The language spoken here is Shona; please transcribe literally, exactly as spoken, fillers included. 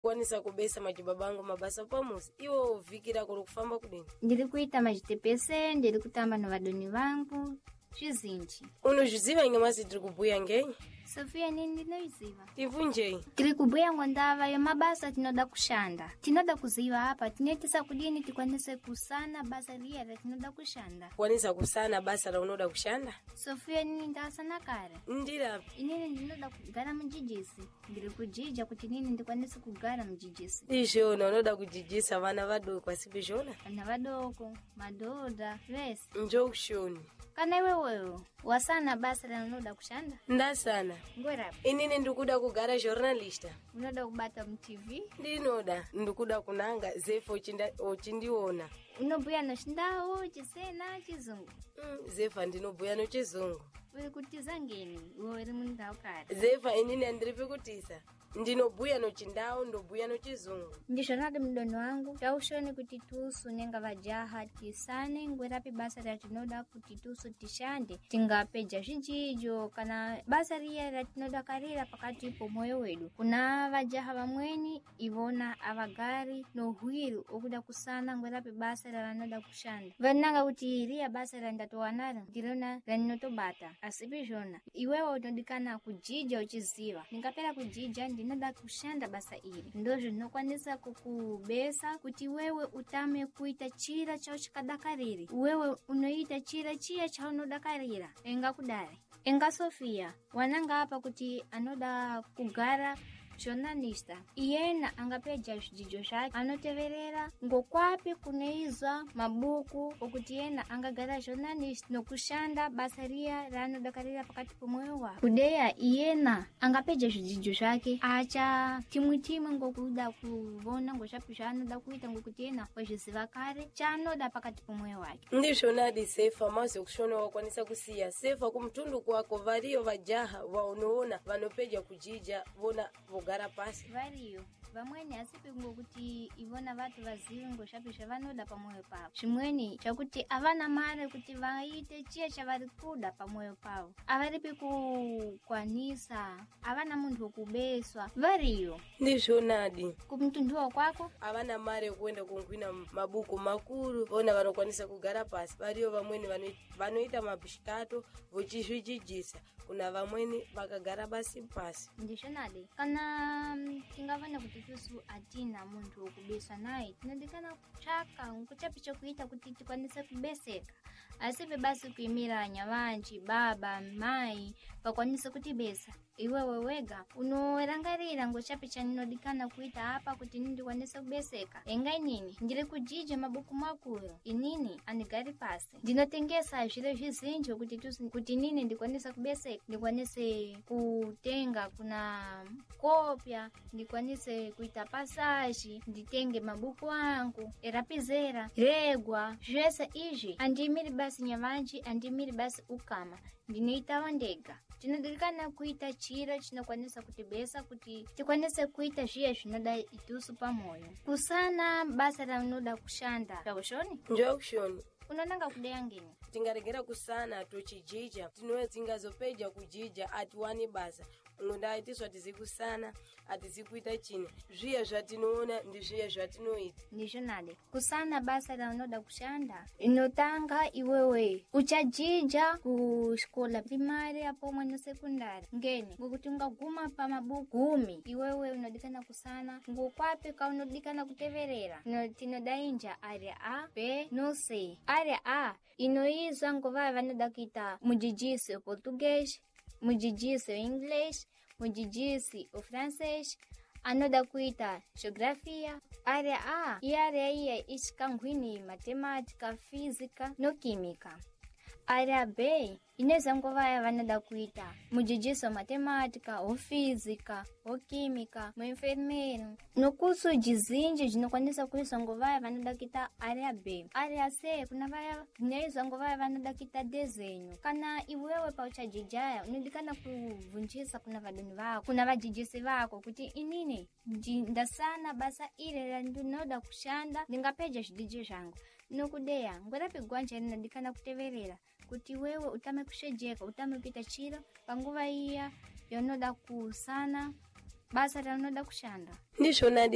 kwanisa kubesa majibabangu mabasa pamusi. Iwo uvikira kuru kufamba kudini? Ndiri kuita majitepese, ndiri kutamba na vadoni vangu, chizinji. Unojuziva inga masi tiri kubuya ngenyi? Sofia nini ndinoiziva? Tivunjei. Tiri kubuya ngondava yo mabasa tinoda kushanda. Tinoda kuziva hapa, tinetisa kudini tikwanise kusana basa liera tinoda kushanda. Kwanisa kusana basa la unoda kushanda? Sofia nini ndasana kare? Ndira. Inini ndinoda kugara mjijisi. Ndiri kujija kuti nini ndikwanise kugara mjijisi. Ishona unoda kujijisa vana vadoko kwa sipi shona? Vana vadoko, madoda, resi. Njoo kushoni. Kana iwe wewe, wasana basa la unoda kushanda? Ndasana. Ngwera. Inini ndukuda kugara journalista. Unoda kubata mtv? Ndinoda. Ndukuda kunanga zefu ochinda, ochindiona. Unobuya no shindawo, chisena, chizungu. Mm, zefa ndinobuya no chizungu. Uri kutiza ngeni, uwe uri mundau kare. Zefa inini andiripi kutisa. Ndinobuya no chindao, ndobuya no chizungu. Ndishonade mdono wangu, taushoni kuti tusu nenga vajaha tisane ngwerapi basa la tinoda kuti tusu tishande. Tingapeja shinjijo, kana basa ria la tinoda karira pakati ipo moyo wedu. Kuna vajaha vamweni, ivona avagari, no huiru, okuda kusana ngwerapi basa la tinoda kushanda. Vananga kuti ria basa la ndatowanara, ndilona la ninoto bata. Asipi jona, iwewa utodikana kujija uchiziva. Ningapela kujija, ndinoda kushanda basa ili. Ndojo nokwanisa kukubesa kuti wewe utame kuita chira chao chikadakariri. Wewe unoita chira chia chao nodakarira. Enga kudari. Enga Sofia, wananga hapa kuti anoda kugara journalista. Iyena angapeja jijo shaki. Anoteverera ngokwapi kuneizwa mabuku okuti yena angagara journalist no kushanda basaria rano dakarira pakati pomoyo wa. Kudeya iyena angapeja jijo shaki. Acha timu timu ngokuda kuvona ngoshapisha anoda kuita ngokuti yena wajisiva kare. Chano da pakati pomoyo wake. Ndisho nadi sefa maso kushona wakwanisa kusia. Sefa kumtundu kwako vario vajaha waonoona vanopeja kujija vona gara pasi. Vario, vamweni asipi ngokuti ivona vatu vazive ngoshapisha vanoda pamoyo pavo. Chimweni, chakuti avana mare kuti vaite chia chavari kuda pamoyo pavo. Avaripi kukwanisa, avana mundu wakubeswa. Vario. Ndisho nadi. Kumtunduwa kwako? Avana mare kuenda kunkwina mabuku makuru, vona vanokwanisa kugara pasi. Vario vamweni vanoita mabishikato, vochizvijijisa. Kuna vamweni vakagara basi pasi. Ndisho nadi. Kana tingavana kuti tusu atina muntu wakubeswa naye. Tinadikana kuchaka, nkuchapicho kuita kuti tikwanise kubeseka. Asipe basi kuimira nyavanji, baba, mai, wakwanise kutibesa. Iwe wewega, unorangarira ngochapicha ninodikana kuita hapa kuti nindi kwanise kubeseka. Enga nini, ndiri kujija mabuku makuru. Inini, anigari pasi. Dinotengesa jile jizinjo kuti tusu, kuti nini ndikwanise kubeseka. Ndikwanise kutenga kuna kopya, ndikwanise kuita pasaji, nditenge mabuku wangu, erapizera, regwa, jesa iji. Andimiri basi nyavanji, andimiri basi ukama. Ndiniita wandega. Tinadikana kuita chira chinokwanisa kutibesa kuti tikwanise kuita jia chinoda itusu pamoyo. Kusana basa la unoda kushanda. Chakushoni? Njoo kushoni. Unonanga kudeya ngeni? Tingaregera kusana tochijija. Tinoe tingazopeja kujija atuwani basa. Unonda itiswa tizikusana, atizikuita chini. Zviya zvatinoona ndi zviya zvatinoita. Ndisho nade. Kusana basa la unoda kushanda. Inotanga iwewe. Uchajija kushkola primari hapo mwana sekundari. Ngeni. Ngokuti ungaguma pa mabuku gumi. Iwewe unodikana kusana. Ngokwape ka unodikana kuteverera. No tinodainja area A, B, no C. Area A inoizwa ngova vanoda kuita mujijisi o português, mujijisi o inglês, mujijisi o francês, anoda kuita geografia. Area A e area I iskangwini matemática, física no química. Area B ineza ngova vanoda kuita mujijiso matemática, ou física, ou química, ou enfermeiro. No curso jizinji jinokwanisa kuisa ngova vanoda kita area B. Area C kuna vaya ineza ngova vanoda kita desenho. Kana iwewe pa uchajijaya unodikana kuvunjisa kuna vadoni vako, kuna vajijisi vako kuti inini ndasana basa ile la ndinoda kushanda ndingapeja shidije jangu. Nokudeya ngwerapi gwanja ninadikana kuteverera kuti wewe utame kushejeka, utame kuita chira panguva iya yonoda kusana basa la noda kushanda. Ndisho nadi